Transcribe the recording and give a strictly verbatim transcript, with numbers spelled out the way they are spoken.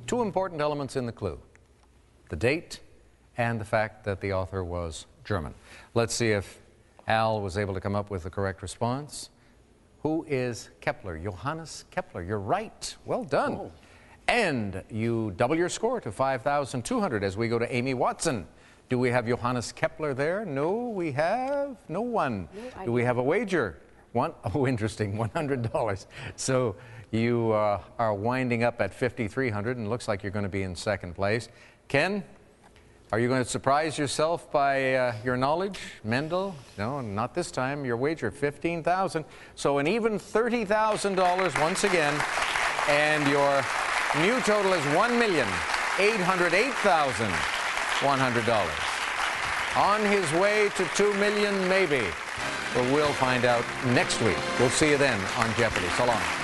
two important elements in the clue: the date and the fact that the author was German. Let's see if Al was able to come up with the correct response. Who is Kepler? Johannes Kepler. You're right. Well done. Oh. And you double your score to five thousand two hundred as we go to Amy Watson. Do we have Johannes Kepler there? No, we have no one. No, Do we have a wager? One? Oh, interesting, one hundred dollars. So you uh, are winding up at fifty-three hundred and looks like you're going to be in second place. Ken, are you going to surprise yourself by uh, your knowledge? Mendel? No, not this time. Your wager, fifteen thousand dollars. So an even thirty thousand dollars once again. And your new total is one million eight hundred eight thousand one hundred dollars. On his way to two million dollars maybe. But we'll find out next week. We'll see you then on Jeopardy. So long.